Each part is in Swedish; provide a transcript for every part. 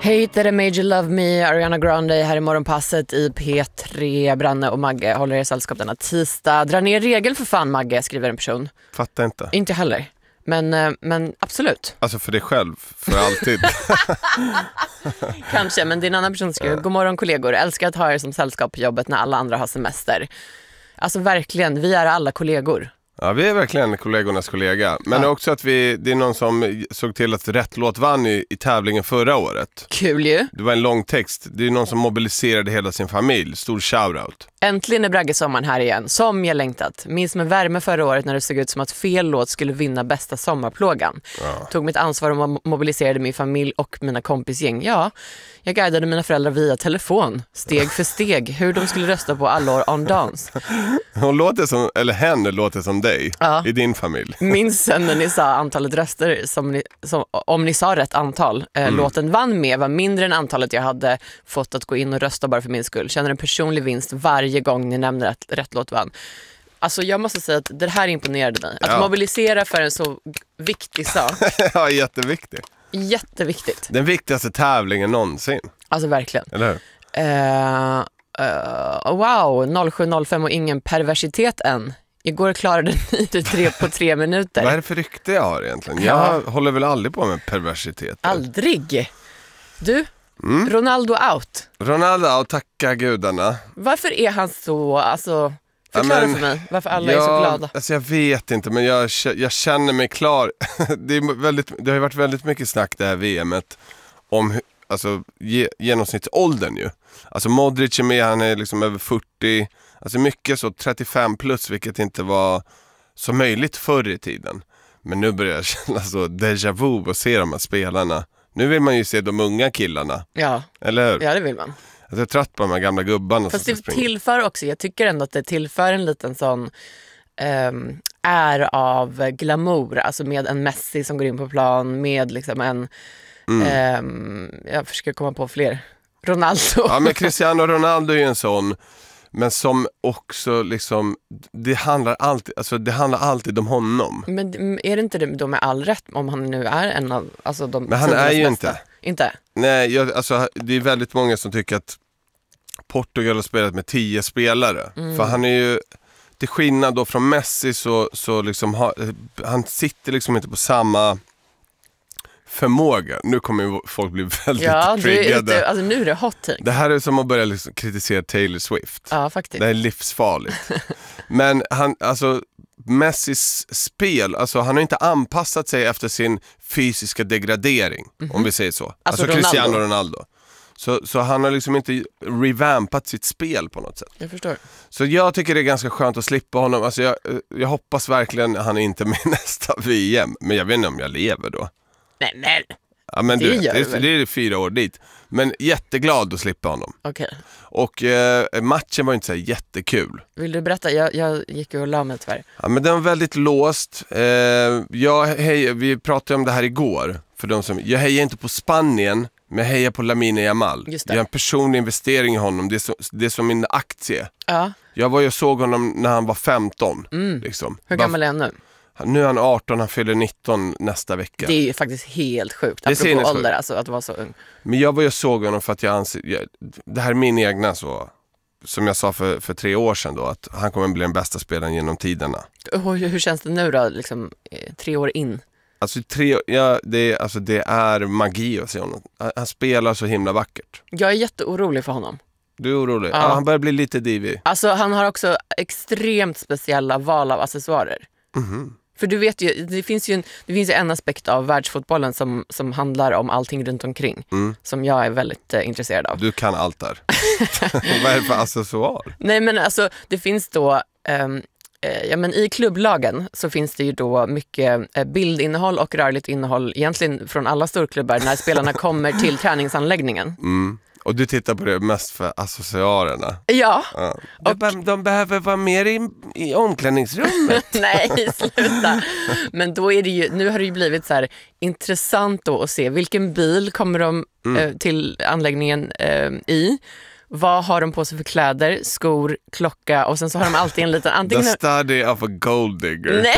Hej, det är Major Love Me, Ariana Grande här i morgonpasset i P3. Branne och Magge håller er sällskap denna tisdag. Dra ner regel för fan, Magge, skriver en person. Fattar inte. Inte heller. Men absolut. Alltså för dig själv, för alltid. Kanske, men det är en annan person som skriver. God morgon kollegor, älskar att ha er som sällskap på jobbet när alla andra har semester. Alltså verkligen, vi är alla kollegor. Ja, vi är verkligen kollegornas kollega. Men också att det är någon som såg till att rätt låt vann i tävlingen förra året. Kul ju. Det var en lång text. Det är någon som mobiliserade hela sin familj. Stor shoutout. Äntligen är Braggesommaren här igen, som jag längtat. Minns med värme förra året när det såg ut som att fel låt skulle vinna bästa sommarplågan. Ja. Tog mitt ansvar och mobiliserade min familj och mina kompisgäng. Ja, jag guidade mina föräldrar via telefon, steg för steg, hur de skulle rösta på Alla år on dance. Hen låter som dig i din familj. Minns sen när ni sa antalet röster om ni sa rätt antal. Låten vann med var mindre än antalet jag hade fått att gå in och rösta bara för min skull. Känner en personlig vinst varje gång ni nämner att rätt låt vann. Alltså jag måste säga att det här imponerade mig. Att mobilisera för en så viktig sak. Ja, jätteviktig. Jätteviktigt. Den viktigaste tävlingen någonsin. Alltså verkligen. Eller hur? Wow, 07.05 och ingen perversitet än. Igår klarade ni det på 3 minuter. Vad är det för rykte jag har egentligen? Jag håller väl aldrig på med perversitet. Aldrig. Du, Ronaldo out. Ronaldo out, tacka gudarna. Varför är han så, förklara för mig, varför alla är så glada? Alltså jag vet inte, men jag känner mig klar. Det har ju varit väldigt mycket snack det här VMet om genomsnittsåldern ju. Alltså Modric är med, han är liksom över 40. Alltså mycket så 35 plus, vilket inte var så möjligt förr i tiden. Men nu börjar jag känna så déjà vu och se de här spelarna. Nu vill man ju se de unga killarna. Ja. Eller hur? Ja, det vill man. Jag är trött på de här gamla gubbarna. Fast det tillför också, jag tycker ändå att det tillför en liten sån av glamour. Alltså med en Messi som går in på plan, med liksom en jag försöker komma på fler. Ronaldo. Ja, men Cristiano Ronaldo är ju en sån. Men som också liksom, det handlar alltid om honom. Men är det inte det då med all rätt om han nu är en av de men han är ju bästa? Inte? Nej, det är väldigt många som tycker att Portugal har spelat med 10 spelare. För han är ju, till skillnad då från Messi så liksom han sitter liksom inte på samma förmåga. Nu kommer ju folk bli väldigt triggade. Alltså nu är det hot take. Det här är som att börja liksom kritisera Taylor Swift. Ja, faktiskt. Det är livsfarligt. Men Messis spel, alltså han har inte anpassat sig efter sin fysiska degradering, om vi säger så. Alltså Cristiano Ronaldo. Så han har liksom inte revampat sitt spel på något sätt. Jag förstår. Så jag tycker det är ganska skönt att slippa honom. Alltså jag hoppas verkligen han är inte med nästa VM. Men jag vet inte om jag lever då. Nej. Ja, men det är 4 år dit. Men jätteglad att slippa honom. Okej. Och matchen var inte så här jättekul. Vill du berätta? Jag gick ju och la mig tyvärr. Ja, men den var väldigt låst. Vi pratade om det här igår. För de som, jag hejar inte på Spanien, men jag hejar på Lamine Yamal. Just det. Jag har en personlig investering i honom. Det är som min aktie. Ja. Jag var ju såg honom när han var 15. Liksom. Hur gammal är han nu? Nu är han 18, han fyller 19 nästa vecka. Det är ju faktiskt helt sjukt. Apropå ålder, alltså att vara så ung. Men jag var ju såg honom för att jag anser... det här är min egna så... Som jag sa för 3 år sedan då, att han kommer bli den bästa spelaren genom tiderna. Och hur känns det nu då, liksom 3 år in? Alltså det är magi att se honom. Han spelar så himla vackert. Jag är jätteorolig för honom. Du är orolig? Ja, han börjar bli lite divig. Alltså han har också extremt speciella val av accessoarer. För du vet ju, det finns ju en aspekt av världsfotbollen som handlar om allting runt omkring. Som jag är väldigt intresserad av. Du kan allt där. Vad är det för accessoar? Nej, men alltså det finns då men i klubblagen så finns det ju då mycket bildinnehåll och rörligt innehåll egentligen från alla storklubbar när spelarna kommer till träningsanläggningen. Och du tittar på det mest för accessoarerna. Ja. Och de behöver vara mer i omklädningsrummet. Nej, sluta. Men då är det ju, nu har det ju blivit så här intressant då att se vilken bil kommer de till anläggningen i. vad har de på sig för kläder, skor, klocka och sen så har de alltid en liten The study of a gold digger. Nej.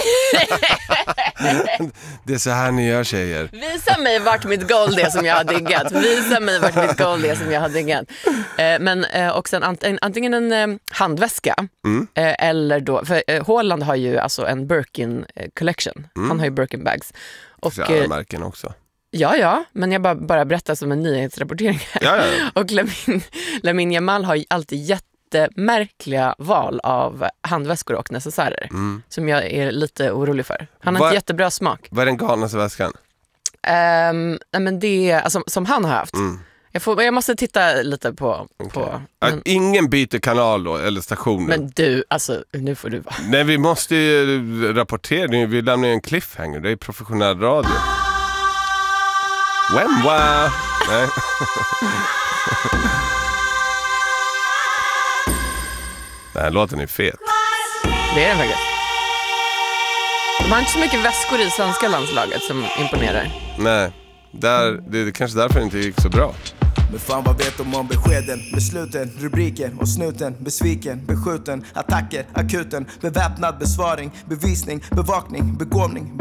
Det är så här ni gör, tjejer. Visa mig vart mitt gold är som jag har diggat. Visa mig vart mitt gold är som jag har diggat. Och sen antingen en handväska eller då, för Haaland har ju alltså en Birkin collection. Han har ju Birkin bags. Och märken också. Ja, men jag bara berättar som en nyhetsrapportering här. Ja. Och Lamine Yamal har ju alltid jättemärkliga val av handväskor och necessärer som jag är lite orolig för. Han har ett jättebra smak. Vad är den galnaste väskan? Men det är alltså, som han har haft. Jag måste titta lite på ingen byter kanal då, eller station. Men du, alltså nu får du vara. Nej, vi måste ju rapportera. Vi lämnar ju en cliffhanger. Det är professionell radio. Wemwa! Nej. Den här låten är fet. Det är den faktiskt. De har inte så mycket väskor i svenska landslaget som imponerar. Nej, det är kanske därför det inte gick så bra. Men fan vad vet de om beskeden, besluten, rubriker och snuten, besviken, beskjuten, attacker, akuten, beväpnad besvaring, bevisning, bevakning, begåvning.